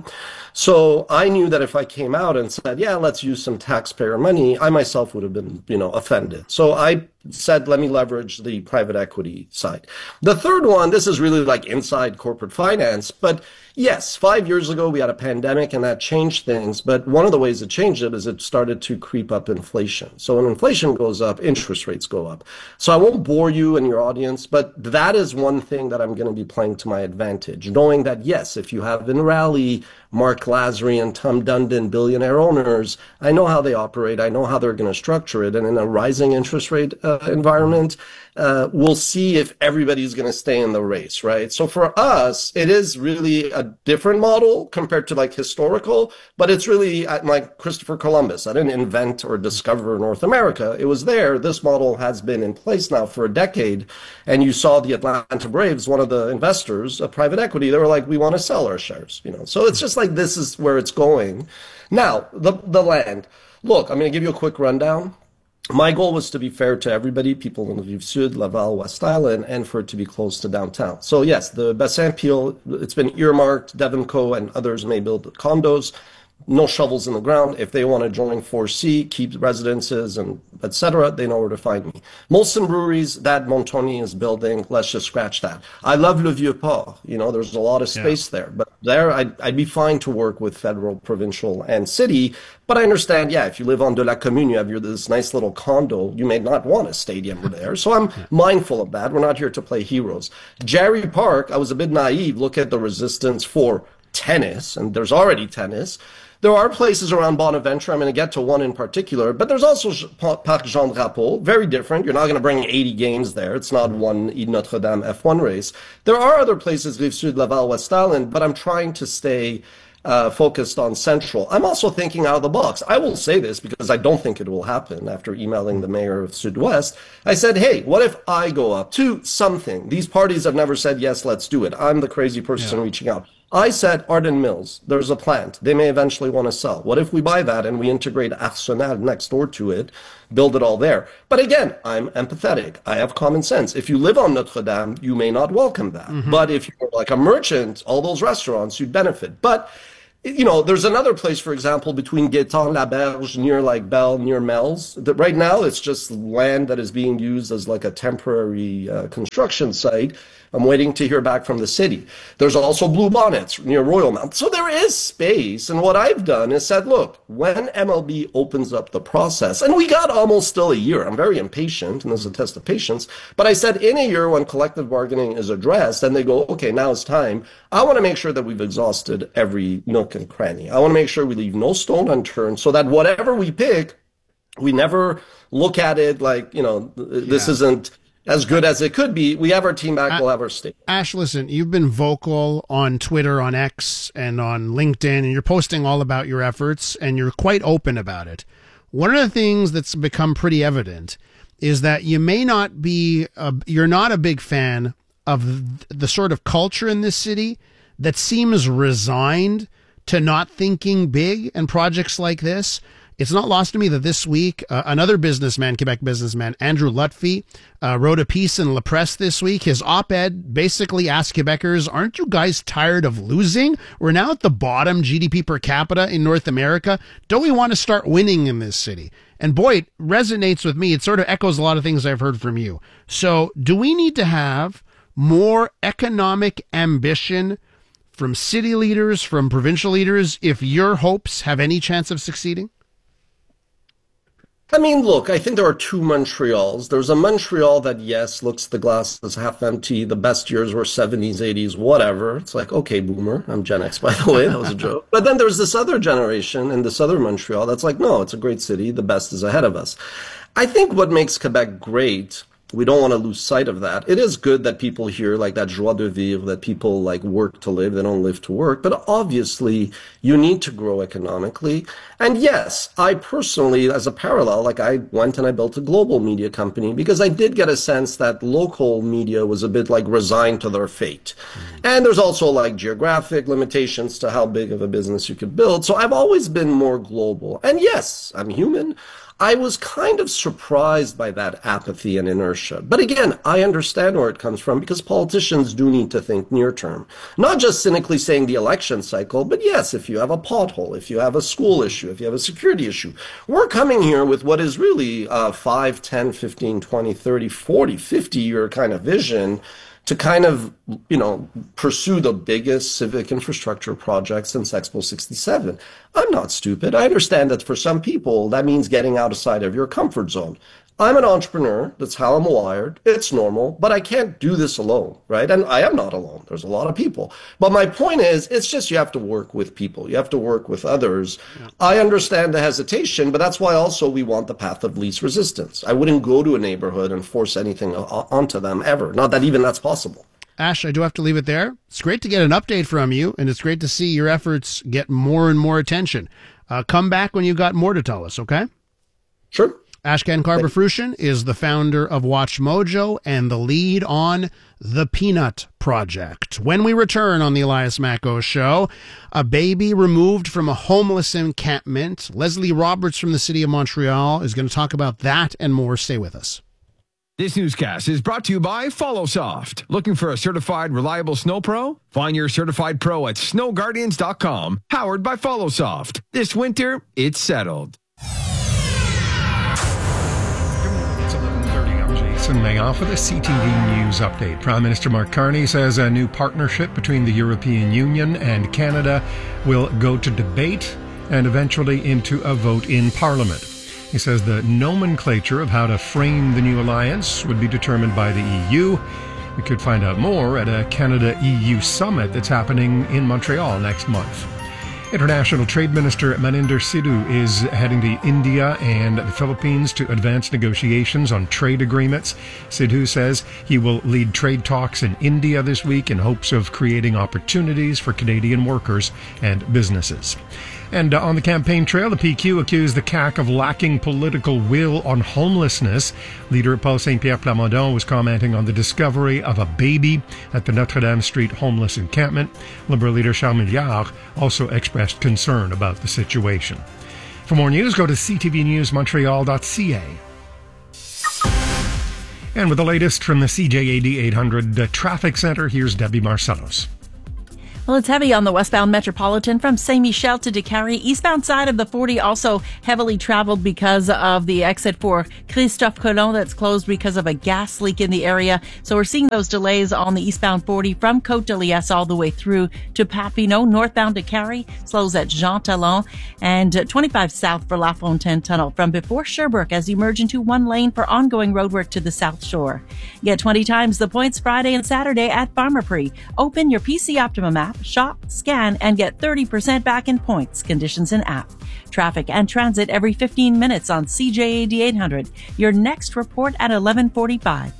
So I knew that if I came out and said, yeah, let's use some taxpayer money, I myself would have been, you know, offended. So I said, let me leverage the private equity side. The third one, this is really like inside corporate finance, but yes, five years ago we had a pandemic and that changed things, but one of the ways it changed it is it started to creep up inflation. So when inflation goes up, interest rates go up. So I won't bore you and your audience, but that is one thing that I'm going to be playing to my advantage, knowing that yes, if you have in Raleigh, Mark Lazary and Tom Dundon, billionaire owners, I know how they operate. I know how they're going to structure it. And in a rising interest rate uh, environment, uh, we'll see if everybody's going to stay in the race, right? So for us, it is really a different model compared to like historical, but it's really like Christopher Columbus. I didn't invent or discover North America. It was there. This model has been in place now for a decade. And you saw the Atlanta Braves, one of the investors, a private equity, they were like, we want to sell our shares, you know? So it's just like, this is where it's going. Now, the, the land. Look, I'm going to give you a quick rundown. My goal was to be fair to everybody, people in Rive Sud, Laval, West Island, and for it to be close to downtown. So yes, the Bassin Peel, it's been earmarked. Devonco and others may build condos. No shovels in the ground. If they want to join four C, keep residences and et cetera, they know where to find me. Molson Breweries, that Montoni is building, let's just scratch that. I love Le Vieux-Port. You know, there's a lot of space yeah. there. But there, I'd, I'd be fine to work with federal, provincial, and city. But I understand, yeah, if you live on De La Commune, you have your, this nice little condo, you may not want a stadium there. So I'm yeah. mindful of that. We're not here to play heroes. Jarry Park, I was a bit naive. Look at the resistance for tennis, and there's already tennis. There are places around Bonaventure. I'm going to get to one in particular, but there's also Parc Jean Drapeau, very different. You're not going to bring eighty games there. It's not one Notre Dame F one race. There are other places, Rive Sud, Laval, West Island, but I'm trying to stay uh, focused on Central. I'm also thinking out of the box. I will say this because I don't think it will happen after emailing the mayor of Sud-Ouest. I said, hey, what if I go up to something? These parties have never said, yes, let's do it. I'm the crazy person yeah. reaching out. I said, Arden Mills, there's a plant. They may eventually want to sell. What if we buy that and we integrate Arsenal next door to it, build it all there? But again, I'm empathetic. I have common sense. If you live on Notre Dame, you may not welcome that. Mm-hmm. But if you're like a merchant, all those restaurants, you'd benefit. But, you know, there's another place, for example, between Guétan, La Berge, near like Belle, near Mel's, that right now it's just land that is being used as like a temporary uh, construction site. I'm waiting to hear back from the city. There's also Blue Bonnets near Royal Mount. So there is space. And what I've done is said, look, when M L B opens up the process, and we got almost still a year. I'm very impatient, and this is a test of patience. But I said in a year when collective bargaining is addressed, and they go, okay, now it's time. I want to make sure that we've exhausted every nook and cranny. I want to make sure we leave no stone unturned so that whatever we pick, we never look at it like, you know, this yeah. isn't as good as it could be. We have our team back. We'll have our state. Ash, listen, you've been vocal on Twitter, on X, and on LinkedIn, and you're posting all about your efforts, and you're quite open about it. One of the things that's become pretty evident is that you may not be, a, you're not a big fan of the sort of culture in this city that seems resigned to not thinking big and projects like this. It's not lost to me that this week, uh, another businessman, Quebec businessman, Andrew Lutfi, uh, wrote a piece in La Presse this week. His op-ed basically asked Quebecers, aren't you guys tired of losing? We're now at the bottom G D P per capita in North America. Don't we want to start winning in this city? And boy, it resonates with me. It sort of echoes a lot of things I've heard from you. So do we need to have more economic ambition from city leaders, from provincial leaders, if your hopes have any chance of succeeding? I mean, look, I think there are two Montreals. There's a Montreal that, yes, looks the glass as half empty. The best years were seventies, eighties, whatever. It's like, okay, boomer. I'm Gen X, by the way. That was a joke. But then there's this other generation and this other Montreal that's like, no, it's a great city. The best is ahead of us. I think what makes Quebec great, we don't want to lose sight of that. It is good that people hear like that joie de vivre, that people like work to live, they don't live to work. But obviously, you need to grow economically. And yes, I personally, as a parallel, like I went and I built a global media company because I did get a sense that local media was a bit like resigned to their fate. Mm-hmm. And there's also like geographic limitations to how big of a business you could build. So I've always been more global. And yes, I'm human. I was kind of surprised by that apathy and inertia. But again, I understand where it comes from because politicians do need to think near term. Not just cynically saying the election cycle, but yes, if you have a pothole, if you have a school issue, if you have a security issue. We're coming here with what is really a five, ten, fifteen, twenty, thirty, forty, fifty year kind of vision to kind of, you know, pursue the biggest civic infrastructure project since Expo sixty-seven. I'm not stupid. I understand that for some people, that means getting outside of your comfort zone. I'm an entrepreneur. That's how I'm wired. It's normal, but I can't do this alone, right? And I am not alone. There's a lot of people. But my point is, it's just you have to work with people. You have to work with others. Yeah. I understand the hesitation, but that's why also we want the path of least resistance. I wouldn't go to a neighborhood and force anything onto them ever. Not that even that's possible. Ash, I do have to leave it there. It's great to get an update from you, and it's great to see your efforts get more and more attention. Uh, come back when you've got more to tell us, okay? Sure. Ashkan Karberfrushian is the founder of Watch Mojo and the lead on The Peanut Project. When we return on the Elias Macko Show, a baby removed from a homeless encampment. Leslie Roberts from the City of Montreal is going to talk about that and more. Stay with us. This newscast is brought to you by FollowSoft. Looking for a certified reliable snow pro? Find your certified pro at snow guardians dot com. Powered by FollowSoft. This winter, it's settled. Jason Mayoff with a C T V News update. Prime Minister Mark Carney says a new partnership between the European Union and Canada will go to debate and eventually into a vote in Parliament. He says the nomenclature of how to frame the new alliance would be determined by the E U. We could find out more at a Canada-E U summit that's happening in Montreal next month. International Trade Minister Maninder Sidhu is heading to India and the Philippines to advance negotiations on trade agreements. Sidhu says he will lead trade talks in India this week in hopes of creating opportunities for Canadian workers and businesses. And uh, on the campaign trail, the P Q accused the C A Q of lacking political will on homelessness. Leader Paul Saint-Pierre Plamondon was commenting on the discovery of a baby at the Notre Dame Street homeless encampment. Liberal leader Charles Milliard also expressed concern about the situation. For more news, go to c t v news montreal dot c a. And with the latest from the C J A D eight hundred uh, Traffic Center, here's Debbie Marcellos. Well, it's heavy on the westbound Metropolitan from Saint Michel to Décarie. Eastbound side of the forty also heavily traveled because of the exit for Christophe Colomb that's closed because of a gas leak in the area. So we're seeing those delays on the eastbound forty from Côte de Liesse all the way through to Papineau. Northbound Décarie slows at Jean Talon, and twenty-five south for La Fontaine Tunnel from before Sherbrooke as you merge into one lane for ongoing roadwork to the South Shore. Get twenty times the points Friday and Saturday at Pharmaprix. Open your P C Optimum app, shop, scan, and get thirty percent back in points. Conditions in app. Traffic and transit every fifteen minutes on C J A D eight hundred. Your next report at eleven forty-five.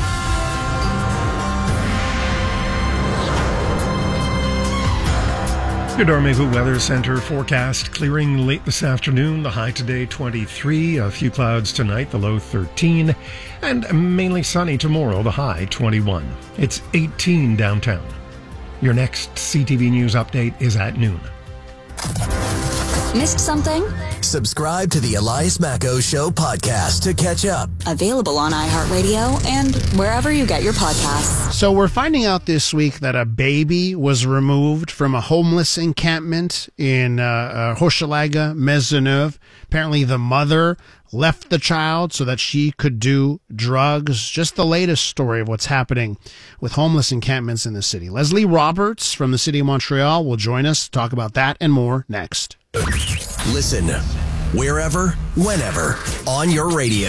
Your Dormez-vous Weather Center forecast clearing late this afternoon. The high today twenty-three, a few clouds tonight, the low thirteen, and mainly sunny tomorrow, the high twenty-one. It's eighteen downtown. Your next C T V News update is at noon. Missed something? Subscribe to the Elias Macco Show podcast to catch up. Available on iHeartRadio and wherever you get your podcasts. So we're finding out this week that a baby was removed from a homeless encampment in uh, uh, Hochelaga, Maisonneuve. Apparently the mother left the child so that she could do drugs. Just the latest story of what's happening with homeless encampments in the city. Leslie Roberts from the City of Montreal will join us to talk about that and more next. Listen wherever, whenever, on your radio.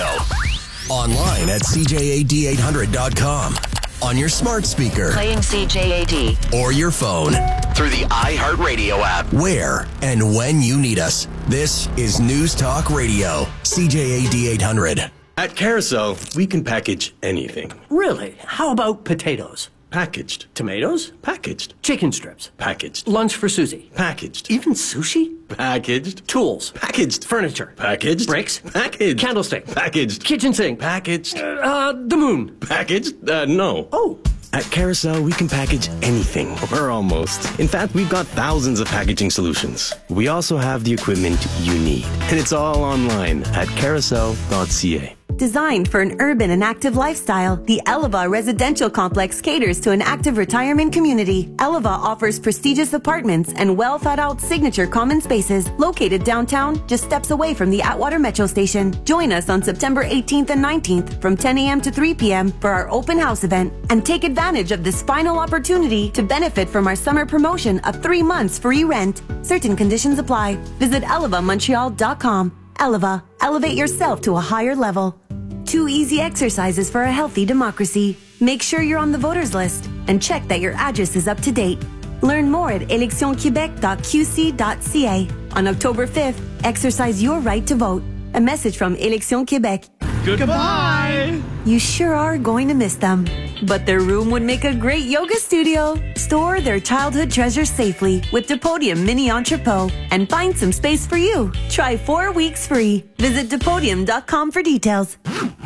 Online at c j a d eight hundred dot com. On your smart speaker. Playing C J A D. Or your phone. Through the iHeartRadio app. Where and when you need us. This is News Talk Radio. C J A D eight hundred. At Carousel, we can package anything. Really? How about potatoes? Packaged. Tomatoes? Packaged. Chicken strips? Packaged. Lunch for Susie? Packaged. Even sushi? Packaged. Tools? Packaged. Furniture? Packaged. Bricks? Packaged. Candlestick? Packaged. Kitchen sink? Packaged. Uh, uh, the moon? Packaged? Uh, no. Oh. At Carousel, we can package anything, or almost. In fact, we've got thousands of packaging solutions. We also have the equipment you need, and it's all online at carousel dot c a. Designed for an urban and active lifestyle, the Eleva Residential Complex caters to an active retirement community. Eleva offers prestigious apartments and well-thought-out signature common spaces located downtown, just steps away from the Atwater Metro Station. Join us on September eighteenth and nineteenth from ten a.m. to three p.m. for our open house event, and take advantage of this final opportunity to benefit from our summer promotion of three months free rent. Certain conditions apply. Visit eleva montreal dot com. Eleva, elevate yourself to a higher level. Two easy exercises for a healthy democracy. Make sure you're on the voters list and check that your address is up to date. Learn more at election quebec dot q c dot c a. On October fifth, exercise your right to vote. A message from Élections Québec. Goodbye! You sure are going to miss them. But their room would make a great yoga studio. Store their childhood treasures safely with Depodium Mini Entrepot and find some space for you. Try four weeks free. Visit depodium dot com for details.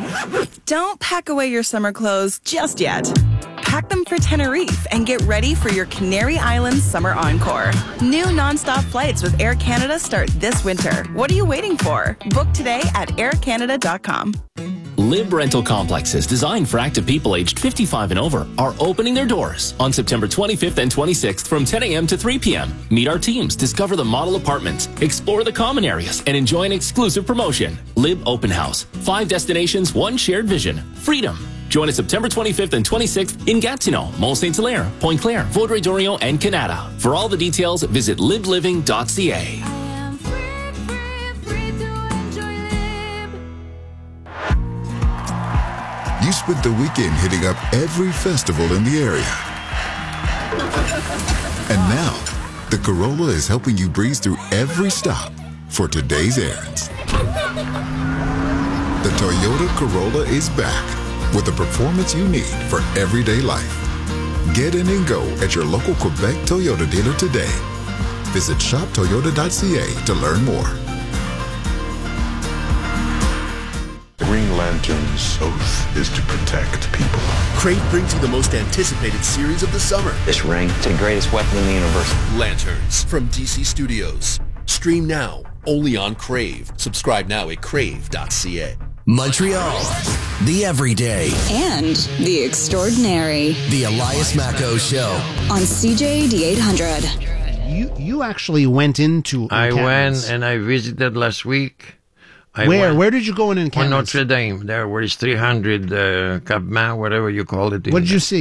Don't pack away your summer clothes just yet. Pack them for Tenerife and get ready for your Canary Islands summer encore. New nonstop flights with Air Canada start this winter. What are you waiting for? Book today at air canada dot com. Lib Rental Complexes designed for active people aged fifty-five and over are opening their doors on September twenty-fifth and twenty-sixth from ten a.m. to three p.m. Meet our teams, discover the model apartments, explore the common areas, and enjoy an exclusive promotion. Lib Open House. Five destinations, one shared vision. Freedom. Join us September twenty-fifth and twenty-sixth in Gatineau, Mont-Saint-Hilaire, Pointe-Claire, Vaudreuil-Dorion, and Canada. For all the details, visit lib living dot c a. You spent the weekend hitting up every festival in the area. And now, the Corolla is helping you breeze through every stop for today's errands. The Toyota Corolla is back with the performance you need for everyday life. Get in and go at your local Quebec Toyota dealer today. Visit shop toyota dot c a to learn more. Green Lantern's oath is to protect people. Crave brings you the most anticipated series of the summer. This ring is the greatest weapon in the universe. Lanterns from D C Studios. Stream now, only on Crave. Subscribe now at crave dot c a. Montreal, the everyday And the extraordinary. The Elias Macco Show On C J A D eight hundred. You you actually went into I encampments. went and I visited last week. I Where? went Where did you go in on encampments? Notre Dame. There where it's three hundred uh, campement, whatever you call it. What did you see?